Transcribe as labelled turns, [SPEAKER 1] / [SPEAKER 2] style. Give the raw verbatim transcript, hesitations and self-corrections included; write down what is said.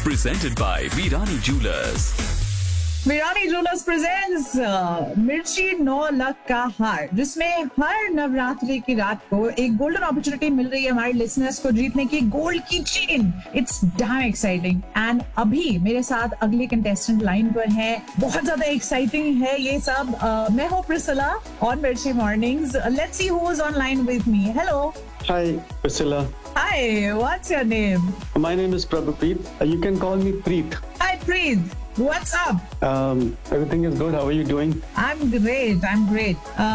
[SPEAKER 1] presented by Virani Jewelers.
[SPEAKER 2] Virani jewellers presents मिर्ची नौ लाख का हार, जिसमें हर नवरात्रि की रात को एक गोल्डन अपॉर्चुनिटी मिल रही है हमारे लिसनर्स को जीतने की गोल्ड की chain. It's damn exciting. And अभी मेरे साथ अगले कंटेस्टेंट लाइन पर है। बहुत ज्यादा एक्साइटिंग है ये सब। uh, मैं हूँ प्रिसिला ऑन मिर्ची mornings. Let's see who is on line with me. Hello.
[SPEAKER 3] Hi, Priscilla.
[SPEAKER 2] Hi, what's your name?
[SPEAKER 3] My name is Prabhupreet. Uh, You can call me Preet.
[SPEAKER 2] Hi, Preet. What's up?
[SPEAKER 3] Um, everything is good. How are you doing?
[SPEAKER 2] I'm great. I'm great. Uh,